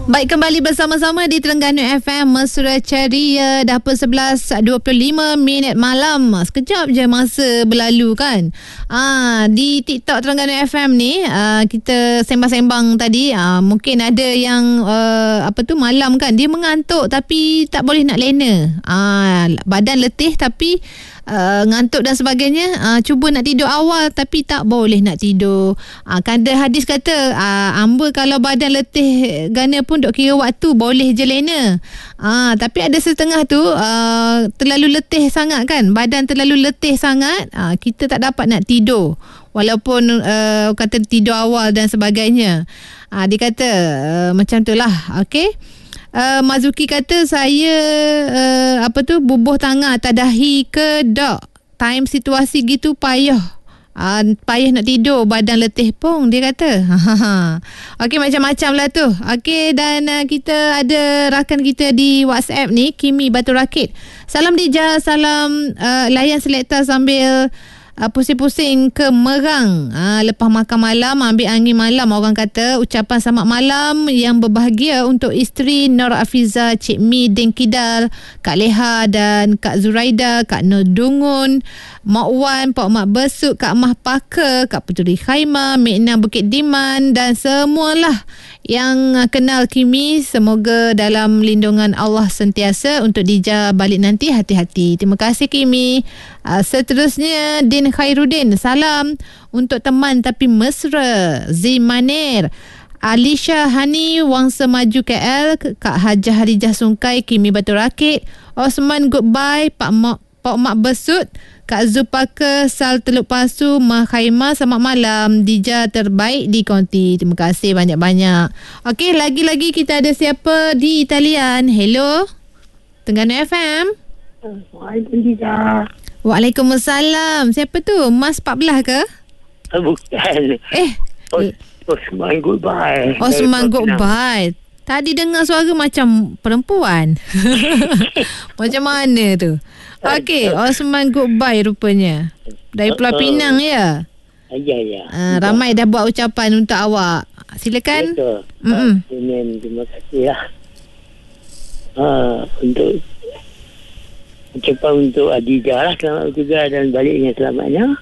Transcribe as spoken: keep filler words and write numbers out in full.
Baik, kembali bersama-sama di Terengganu F M Mesra Ceria. Dah pukul sebelas dua puluh lima minit malam. Sekejap je masa berlalu kan. Ah, di TikTok Terengganu F M ni ah, kita sembang-sembang tadi, ah, mungkin ada yang uh, apa tu malam kan dia mengantuk tapi tak boleh nak lena. Ah, badan letih tapi Uh, ngantuk dan sebagainya, uh, cuba nak tidur awal tapi tak boleh nak tidur. uh, Kan ada hadis kata uh, amba kalau badan letih gana pun dok kira waktu boleh je lena. uh, Tapi ada setengah tu uh, terlalu letih sangat kan, badan terlalu letih sangat, uh, kita tak dapat nak tidur walaupun uh, kata tidur awal dan sebagainya. uh, Dia kata uh, macam tu lah. Okay. Uh, Mazuki kata saya uh, apa tu bubuh tangan atas dahi ke dok. Time situasi gitu payah. Uh, payah nak tidur, badan letih pun dia kata. Okey, macam-macam lah tu. Okey, dan uh, kita ada rakan kita di WhatsApp ni, Kimi Batu Rakit. Salam Dija, salam uh, layan selekta sambil Uh, pusing-pusing ke Merang, uh, lepas makan malam, ambil angin malam. Orang kata ucapan selamat malam yang berbahagia untuk isteri Nur Afiza, Cik Mi Din Kidal, Kak Leha dan Kak Zuraida, Kak Nur Dungun, Mak Wan, Pak Mak Besuk, Kak Mah Paka, Kak Puteri Khaimah, Mekna Bukit Diman dan semualah yang kenal Kimi. Semoga dalam lindungan Allah sentiasa. Untuk Dija balik nanti hati-hati. Terima kasih Kimi. Uh, seterusnya Din Khairuddin, salam untuk teman tapi mesra Zimanir, Alisha Hani Wangsa Maju K L, Kak Hajah Harijah Sungkai, Kimi Batu Rakit, Osman Goodbye, Pak Mak Pak Mak Besut, Kak Zupaka Sal Teluk Pasu, Mah Khaimah. Selamat malam, Dija terbaik di konti. Terima kasih banyak-banyak. Okey, lagi-lagi kita ada siapa di talian. Hello, Terengganu F M. Waalaikumsalam Dija. Waalaikumsalam. Siapa tu? Mas empat belas ke? Bukan. Eh, Osman Goodbye. Osman Goodbye. Tadi dengar suara macam perempuan. Macam mana tu? Okey, Osman Goodbye rupanya. Dari Pulau Pinang ya? Ya, ya. Uh, ramai dah buat ucapan untuk awak. Silakan. Mm-mm. Terima kasih lah. Uh, untuk ucapan untuk Adijah lah, selamat juga dan baliknya selamatnya.